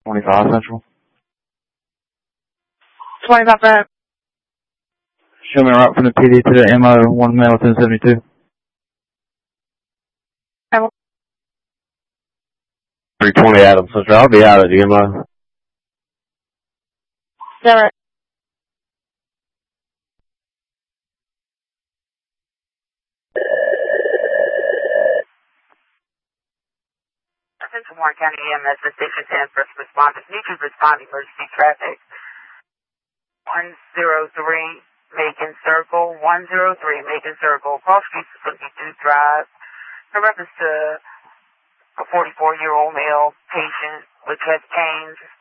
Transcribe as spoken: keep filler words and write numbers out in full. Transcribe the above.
twenty-five Central. twenty-five back. Show me a route from the P D to the M O, one male, ten seventy-two. three twenty Adams Central. I'll be out at the M O. Yeah, right. Central Warren County E M S for Station ten, first responders. Need to respond to emergency traffic. one zero three Macon Circle, one zero three Macon Circle, cross street seventy-two Drive. In reference to a forty-four-year-old male patient with chest pains,